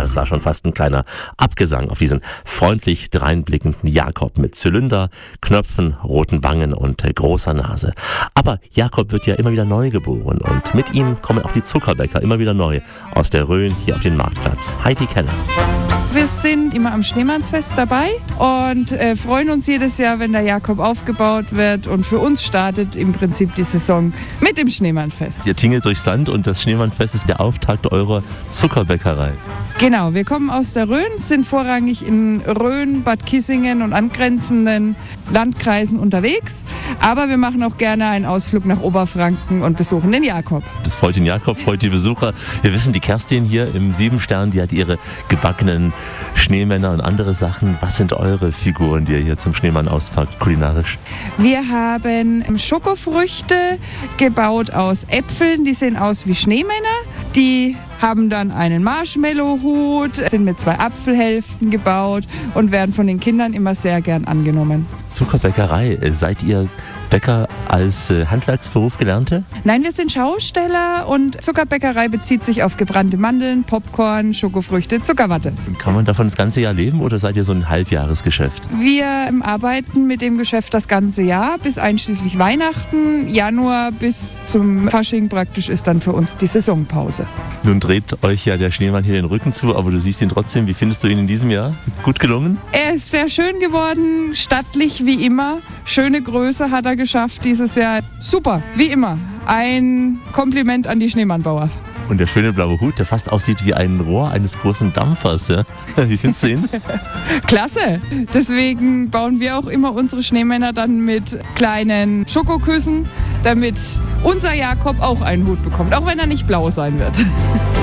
das war schon fast ein kleiner Abgesang auf diesen freundlich dreinblickenden Jakob mit Zylinder, Knöpfen, roten Wangen und großer Nase. Aber Jakob wird ja immer wieder neu geboren und mit ihm kommen auch die Zuckerbäcker immer wieder neu aus der Rhön hier auf den Marktplatz. Heidi Keller. Wir sind immer am Schneemannsfest dabei und freuen uns jedes Jahr, wenn der Jakob aufgebaut wird. Und für uns startet im Prinzip die Saison mit dem Schneemannfest. Ihr tingelt durchs Land und das Schneemannfest ist der Auftakt eurer Zuckerbäckerei. Genau, wir kommen aus der Rhön, sind vorrangig in Rhön, Bad Kissingen und angrenzenden Landkreisen unterwegs. Aber wir machen auch gerne einen Ausflug nach Oberfranken und besuchen den Jakob. Das freut den Jakob, freut die Besucher. Wir wissen, die Kerstin hier im Siebenstern, die hat ihre gebackenen Schneemänner und andere Sachen. Was sind eure Figuren, die ihr hier zum Schneemann auspackt, kulinarisch? Wir haben Schokofrüchte gebaut aus Äpfeln, die sehen aus wie Schneemänner. Die haben dann einen Marshmallow-Hut, sind mit 2 Apfelhälften gebaut und werden von den Kindern immer sehr gern angenommen. Zuckerbäckerei, seid ihr Bäcker als Handwerksberuf Gelernte? Nein, wir sind Schausteller und Zuckerbäckerei bezieht sich auf gebrannte Mandeln, Popcorn, Schokofrüchte, Zuckerwatte. Und kann man davon das ganze Jahr leben oder seid ihr so ein Halbjahresgeschäft? Wir arbeiten mit dem Geschäft das ganze Jahr bis einschließlich Weihnachten. Januar bis zum Fasching praktisch ist dann für uns die Saisonpause. Nun dreht euch ja der Schneemann hier den Rücken zu, aber du siehst ihn trotzdem. Wie findest du ihn in diesem Jahr? Gut gelungen? Er ist sehr schön geworden, stattlich wie immer. Schöne Größe hat er geschafft dieses Jahr. Super, wie immer. Ein Kompliment an die Schneemannbauer. Und der schöne blaue Hut, der fast aussieht wie ein Rohr eines großen Dampfers. Ja? Wie findest du ihn? Klasse. Deswegen bauen wir auch immer unsere Schneemänner dann mit kleinen Schokoküssen, damit unser Jakob auch einen Hut bekommt, auch wenn er nicht blau sein wird.